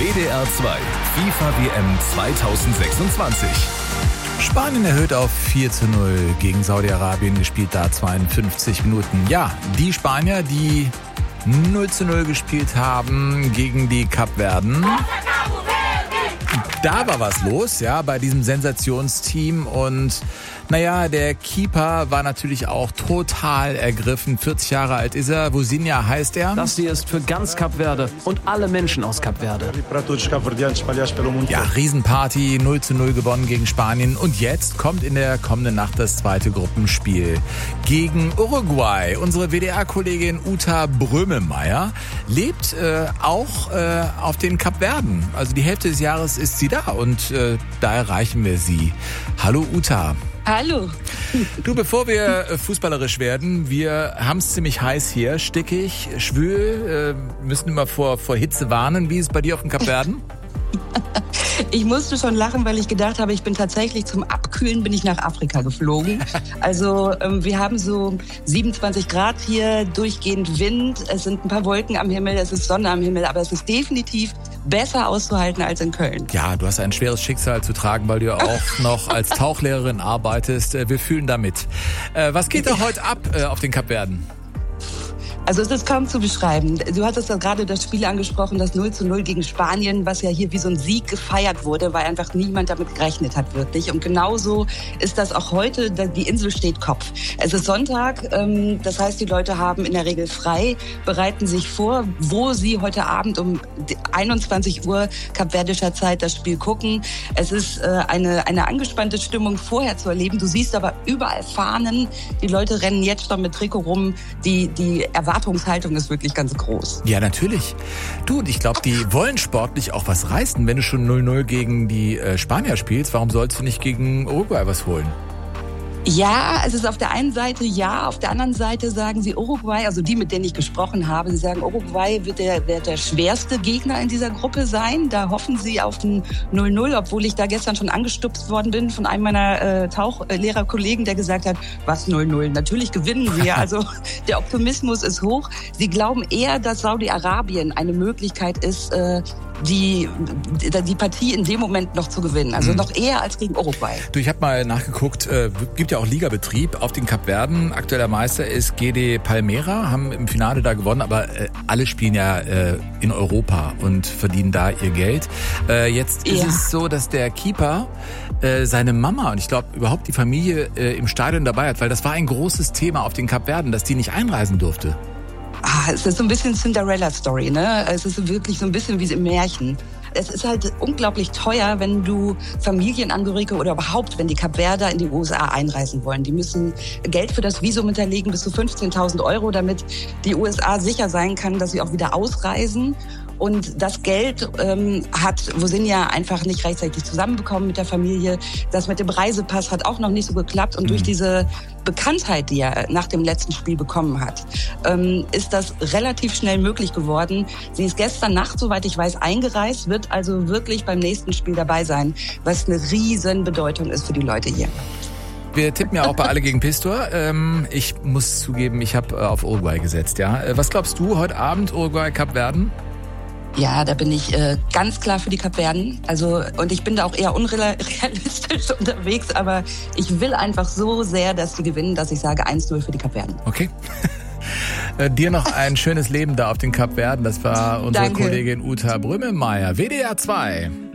WDR 2 FIFA WM 2026. Spanien erhöht auf 4:0 gegen Saudi-Arabien, gespielt da 52 Minuten. Ja, die Spanier, die 0:0 gespielt haben gegen die Kapverden. Da war was los, ja, bei diesem Sensationsteam und naja, der Keeper war natürlich auch total ergriffen. 40 Jahre alt ist er. Vozinha heißt er. Das hier ist für ganz Kap Verde und alle Menschen aus Kap Verde. Ja, Riesenparty, 0:0 gewonnen gegen Spanien. Und jetzt kommt in der kommenden Nacht das zweite Gruppenspiel gegen Uruguay. Unsere WDR-Kollegin Uta Brömemeyer lebt auch auf den Kapverden. Also die Hälfte des Jahres ist sie da und da erreichen wir sie. Hallo Uta. Hallo. Du, bevor wir fußballerisch werden, wir haben es ziemlich heiß hier, stickig, schwül, müssen immer vor Hitze warnen. Wie ist es bei dir auf den Kapverden? Ich musste schon lachen, weil ich gedacht habe, ich bin tatsächlich zum Abkühlen bin ich nach Afrika geflogen. Also wir haben so 27 Grad hier, durchgehend Wind, es sind ein paar Wolken am Himmel, es ist Sonne am Himmel, aber es ist definitiv besser auszuhalten als in Köln. Ja, du hast ein schweres Schicksal zu tragen, weil du ja auch noch als Tauchlehrerin arbeitest. Wir fühlen damit. Was geht da heute ab auf den Kapverden? Also es ist kaum zu beschreiben. Du hattest ja gerade das Spiel angesprochen, das 0:0 gegen Spanien, was ja hier wie so ein Sieg gefeiert wurde, weil einfach niemand damit gerechnet hat wirklich. Und genauso ist das auch heute, die Insel steht Kopf. Es ist Sonntag, das heißt, die Leute haben in der Regel frei, bereiten sich vor, wo sie heute Abend um 21 Uhr kapverdischer Zeit das Spiel gucken. Es ist eine angespannte Stimmung vorher zu erleben. Du siehst aber überall Fahnen, die Leute rennen jetzt schon mit Trikot rum, die Erwartungshaltung ist wirklich ganz groß. Ja, natürlich. Du, und ich glaube, die wollen sportlich auch was reißen. Wenn du schon 0:0 gegen die Spanier spielst, warum sollst du nicht gegen Uruguay was holen? Ja, es ist auf der einen Seite ja, auf der anderen Seite sagen sie Uruguay, also die, mit denen ich gesprochen habe, sie sagen, Uruguay wird der schwerste Gegner in dieser Gruppe sein. Da hoffen sie auf ein 0:0, obwohl ich da gestern schon angestupst worden bin von einem meiner Tauchlehrerkollegen, der gesagt hat, was 0:0? Natürlich gewinnen wir. Also der Optimismus ist hoch. Sie glauben eher, dass Saudi-Arabien eine Möglichkeit ist, die Partie in dem Moment noch zu gewinnen. Also noch eher als gegen Uruguay. Du, ich habe mal nachgeguckt, gibt ja auch Ligabetrieb auf den Kapverden. Aktueller Meister ist GD Palmera, haben im Finale da gewonnen, aber alle spielen ja in Europa und verdienen da ihr Geld. Jetzt ist es so, dass der Keeper seine Mama und ich glaube überhaupt die Familie im Stadion dabei hat, weil das war ein großes Thema auf den Kapverden, dass die nicht einreisen durfte. Es ist so ein bisschen Cinderella-Story, ne? Es ist wirklich so ein bisschen wie im Märchen. Es ist halt unglaublich teuer, wenn du Familienangehörige oder überhaupt, wenn die Kapverder in die USA einreisen wollen. Die müssen Geld für das Visum hinterlegen, bis zu 15.000 €, damit die USA sicher sein kann, dass sie auch wieder ausreisen. Und das Geld hat Vozinha einfach nicht rechtzeitig zusammenbekommen mit der Familie. Das mit dem Reisepass hat auch noch nicht so geklappt. Und durch diese Bekanntheit, die er nach dem letzten Spiel bekommen hat, ist das relativ schnell möglich geworden. Sie ist gestern Nacht, soweit ich weiß, eingereist, wird also wirklich beim nächsten Spiel dabei sein, was eine riesen Bedeutung ist für die Leute hier. Wir tippen ja auch bei Alle gegen Pistor. Ich muss zugeben, ich habe auf Uruguay gesetzt. Ja, was glaubst du heute Abend, Uruguay, Kapverden? Ja, da bin ich ganz klar für die Kapverden. Also, und ich bin da auch eher unrealistisch unterwegs, aber ich will einfach so sehr, dass die gewinnen, dass ich sage 1:0 für die Kapverden. Okay. Dir noch ein schönes Leben da auf den Kapverden. Das war unsere Kollegin Uta Brömemeyer, WDR 2.